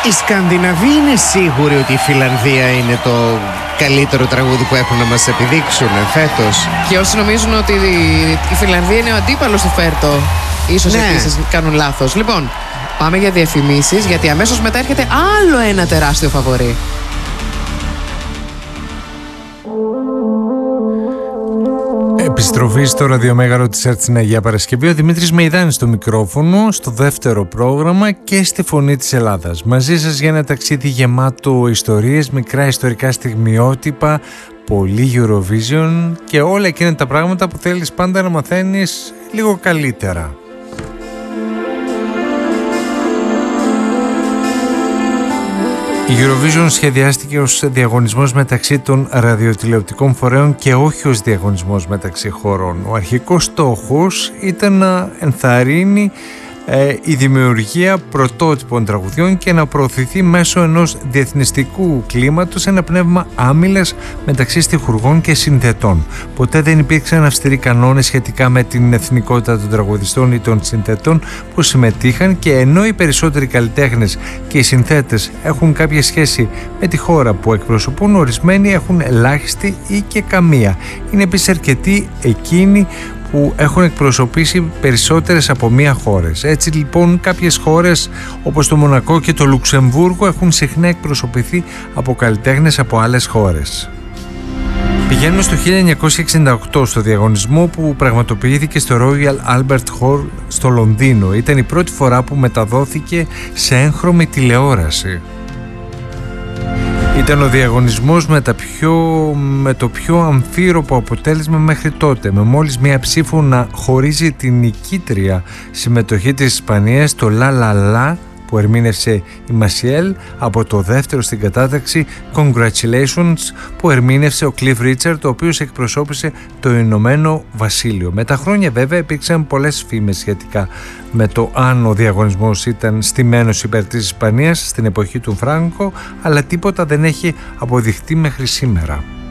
Οι Σκανδιναβοί είναι σίγουροι ότι η Φιλανδία είναι το καλύτερο τραγούδι που έχουν να μας επιδείξουν φέτος. Και όσοι νομίζουν ότι η Φιλανδία είναι ο αντίπαλος του Φέρτο, ίσως επίσης κάνουν λάθος. Λοιπόν, πάμε για διαφημίσεις, γιατί αμέσως μετά έρχεται άλλο ένα τεράστιο φαβορί. Επιστροφή στο ραδιομέγαρο της Έρτσινα για Παρασκευή. Ο Δημήτρης Μεϊδάνης στο μικρόφωνο, στο δεύτερο πρόγραμμα και στη Φωνή της Ελλάδας. Μαζί σας για ένα ταξίδι γεμάτο ιστορίες, μικρά ιστορικά στιγμιότυπα, πολύ Eurovision και όλα εκείνα τα πράγματα που θέλεις πάντα να μαθαίνεις λίγο καλύτερα. Η Eurovision σχεδιάστηκε ως διαγωνισμός μεταξύ των ραδιοτηλεοπτικών φορέων και όχι ως διαγωνισμός μεταξύ χωρών. Ο αρχικός στόχος ήταν να ενθαρρύνει η δημιουργία πρωτότυπων τραγουδιών και να προωθηθεί μέσω ενός διεθνιστικού κλίματος ένα πνεύμα άμυλας μεταξύ στιχουργών και συνθετών. Ποτέ δεν υπήρξαν αυστηροί κανόνες σχετικά με την εθνικότητα των τραγουδιστών ή των συνθετών που συμμετείχαν, και ενώ οι περισσότεροι καλλιτέχνες και οι συνθέτες έχουν κάποια σχέση με τη χώρα που εκπροσωπούν, ορισμένοι έχουν ελάχιστη ή και καμία. Είναι επίσης αρκετοί εκείνοι που έχουν εκπροσωπήσει περισσότερες από μία χώρες. Έτσι λοιπόν κάποιες χώρες όπως το Μονακό και το Λουξεμβούργο έχουν συχνά εκπροσωπηθεί από καλλιτέχνες από άλλες χώρες. Πηγαίνουμε στο 1968 στο διαγωνισμό που πραγματοποιήθηκε στο Royal Albert Hall στο Λονδίνο. Ήταν η πρώτη φορά που μεταδόθηκε σε έγχρωμη τηλεόραση. Ήταν ο διαγωνισμός με το πιο αμφίροπο αποτέλεσμα μέχρι τότε, με μόλις μία ψήφο να χωρίζει την νικήτρια συμμετοχή της Ισπανίας στο «La La La» που ερμήνευσε η Μασιέλ, από το δεύτερο στην κατάταξη «Congratulations» που ερμήνευσε ο Cliff Richard, ο οποίος εκπροσώπησε το Ηνωμένο Βασίλειο. Με τα χρόνια βέβαια υπήρξαν πολλές φήμες σχετικά με το αν ο διαγωνισμός ήταν στημένος υπέρ της Ισπανίας στην εποχή του Φράγκο, αλλά τίποτα δεν έχει αποδειχτεί μέχρι σήμερα.